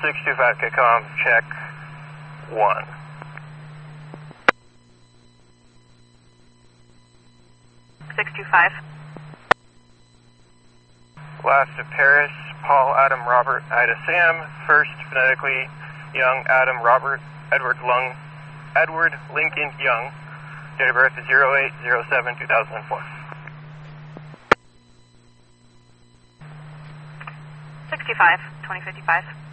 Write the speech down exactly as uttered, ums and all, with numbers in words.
six two five K COM, check one. six two five. Last to Paris, Paul, Adam, Robert, Ida, Sam. First, phonetically, Young, Adam, Robert, Edward, Lung, Edward, Lincoln, Young. Date of birth is zero eight zero seven two thousand four. six two five, twenty fifty-five.